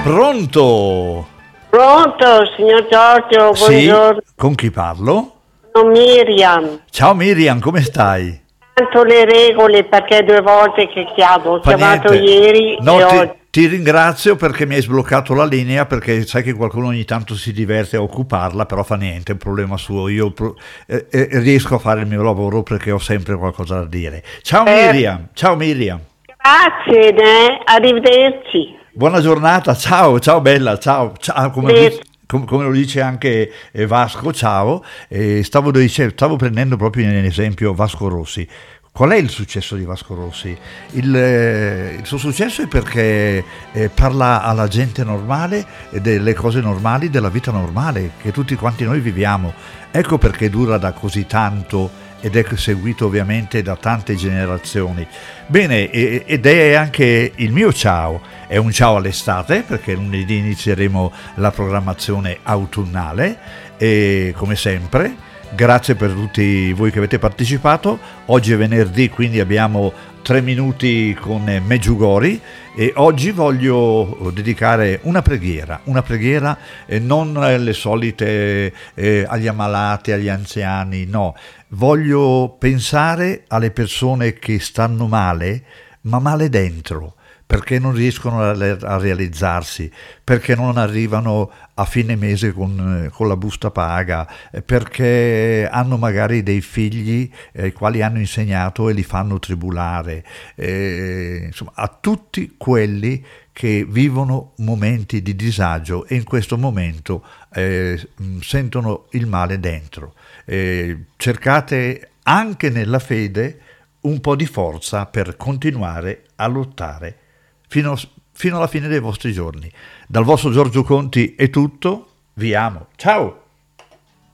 Pronto? Pronto, signor Giorgio, buongiorno. Sì, con chi parlo? Sono Miriam. Ciao Miriam, come stai? Tanto le regole perché 2 volte che chiamo. Ho Fa chiamato niente. ieri No, e oggi. ti ringrazio perché mi hai sbloccato la linea, perché sai che qualcuno ogni tanto si diverte a occuparla, però fa niente, è un problema suo. Io riesco a fare il mio lavoro perché ho sempre qualcosa da dire. Ciao Miriam, ciao Miriam. Grazie, arrivederci. Buona giornata, ciao, ciao bella, ciao, ciao, come lo dice anche Vasco, ciao. Stavo prendendo proprio in esempio Vasco Rossi. Qual è il successo di Vasco Rossi? Il suo successo è perché parla alla gente normale delle cose normali, della vita normale che tutti quanti noi viviamo. Ecco perché dura da così tanto ed è seguito ovviamente da tante generazioni. Bene, ed è anche il mio ciao, è un ciao all'estate perché lunedì inizieremo la programmazione autunnale e come sempre grazie per tutti voi che avete partecipato. Oggi è venerdì, quindi abbiamo 3 minuti con Meggiugori e oggi voglio dedicare una preghiera non le solite agli ammalati, agli anziani, no, voglio pensare alle persone che stanno male, ma male dentro, perché non riescono a realizzarsi, perché non arrivano a fine mese con la busta paga, perché hanno magari dei figli ai quali hanno insegnato e li fanno tribulare, insomma a tutti quelli che vivono momenti di disagio e in questo momento sentono il male dentro. Cercate anche nella fede un po' di forza per continuare a lottare fino alla fine dei vostri giorni. Dal vostro Giorgio Conti è tutto, vi amo, ciao!